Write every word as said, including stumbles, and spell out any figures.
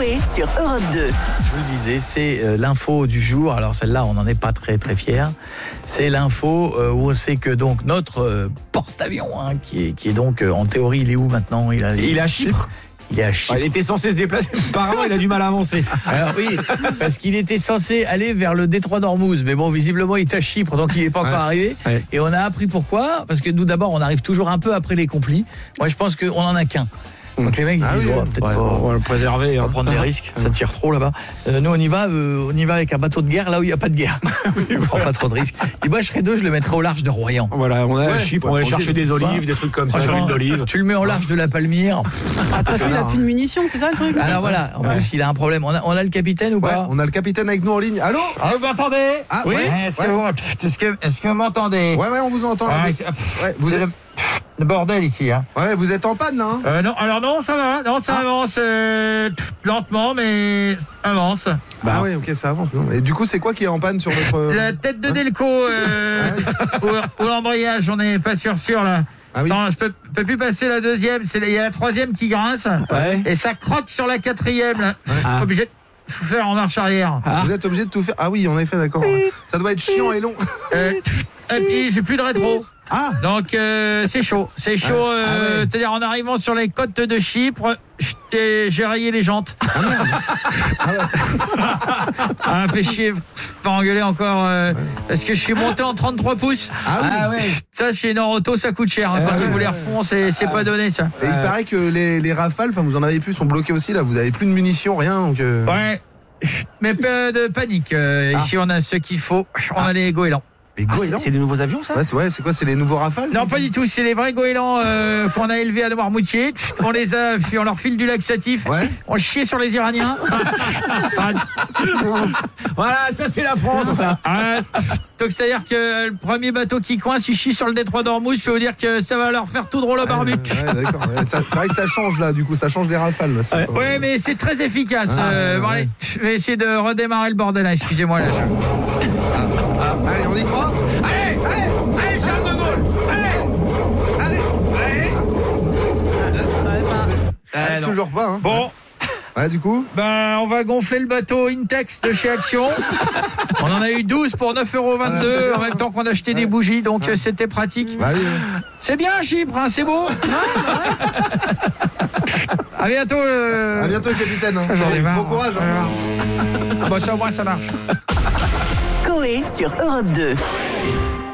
Coé sur Europe deux. Je vous le disais, c'est euh, l'info du jour. Alors celle-là, on n'en est pas très très fiers. C'est l'info euh, où on sait que donc notre euh, porte-avions, hein, qui, est, qui est donc euh, en théorie, il est où maintenant? Il, a, il est à Chypre. Il est à Chypre. Il était censé se déplacer. Apparemment, il a du mal à avancer. Alors oui, parce qu'il était censé aller vers le détroit d'Ormuz, mais bon, visiblement, il est à Chypre, donc il n'est pas encore ouais. arrivé. Ouais. Et on a appris pourquoi, parce que nous, d'abord, on arrive toujours un peu après les complis. Moi, je pense qu'on en a qu'un. Donc les mecs ils ah disent oui, oh, peut-être ouais, pas, on va le préserver, on va hein. prendre des risques, ça tire trop là-bas. Euh, nous on y va, euh, on y va avec un bateau de guerre là où il n'y a pas de guerre. On prend pas trop de risques. Et moi je serais deux, je le mettrais au large de Royan. Voilà, on a ouais, Chypre, on va aller chercher des olives, des trucs comme ça, sur l'huile d'olive. Tu le mets au large de la Palmyre. Ah, de toute façon, il a plus de munitions, c'est ça le truc? Alors voilà, en ouais. plus il a un problème. On a, on a le capitaine ou pas? Ouais, on a le capitaine avec nous en ligne. Allô? Ah, vous m'entendez? Ah oui. Est-ce que, ouais. est-ce que, est-ce que vous m'entendez? Ouais, ouais, on vous entend. Ah, ouais, vous êtes... le... le bordel ici, hein. Ouais, vous êtes en panne là, hein. Euh, non, alors non, ça va, non, ça ah. avance euh, lentement, mais ça avance. Bah ah oui, ok, ça avance. Non. Et du coup, c'est quoi qui est en panne sur notre... La tête de hein Delco, euh, ah oui. ou, ou l'embrayage, on n'est pas sûr sûr là. Ah oui. Non, je peux, peux plus passer la deuxième, c'est il y a la troisième qui grince, ouais. et ça croque sur la quatrième là. Ouais. Ah. Obligé de faire en marche arrière. Ah. Vous êtes obligé de tout faire. Ah oui, en effet, d'accord. Ça doit être chiant et long. Euh, et puis j'ai plus de rétro. Ah. Donc euh, c'est chaud, c'est chaud. Euh, ah ouais. C'est-à-dire en arrivant sur les côtes de Chypre, j'ai rayé les jantes. Ah merde. Ah ouais. Ah, fait chier, pas engueuler encore. Euh, ouais. Parce que je suis monté en trente-trois pouces. Ah oui. Ah ouais. Ça chez Noroto ça coûte cher. Hein, quand ah vous les refont, c'est c'est ah pas donné ça. Et il euh... paraît que les les rafales, enfin vous en avez plus, sont bloqués aussi là. Vous avez plus de munitions, rien. Donc euh... Ouais. Mais pas de panique. Euh, ah. Ici on a ce qu'il faut. On a les goélands. Les ah, c'est, c'est des nouveaux avions, ça? Ouais, c'est, ouais, c'est quoi? C'est les nouveaux Rafales? Non, pas du tout. C'est les vrais goélands euh, qu'on a élevés à Noirmoutier. On les a, on leur file du laxatif. Ouais. On chie sur les Iraniens. Voilà, ça c'est la France. Ça. Euh, donc c'est-à-dire que le premier bateau qui coince, il chie sur le détroit d'Ormuz. Je peux vous dire que ça va leur faire tout drôle au barbut. Ouais, ouais, d'accord. Ouais, ça, c'est vrai que ça change là. Du coup, ça change des Rafales. Là, ouais, pas... ouais, mais c'est très efficace. Ah, euh, ouais, bon, ouais. Allez, je vais essayer de redémarrer le bordel. Là. Excusez-moi là. Je... Ah, ah. Allez, on y croit? Allez, allez, allez, Charles de Gaulle, allez, allez, allez. Ça va pas. Ah, toujours pas, hein. Bon. Ouais, du coup ben, on va gonfler le bateau Intex de chez Action. On en a eu douze pour neuf euros vingt-deux, ah, en même temps qu'on a acheté ouais. des bougies, donc ouais. c'était pratique. Bah, oui, oui. C'est bien, Chypre, hein, c'est beau. À bientôt. Euh... À bientôt, capitaine. Hein. Bon courage. Hein. Ah, bah, ça, au moins, ça marche. Coé sur Europe deux.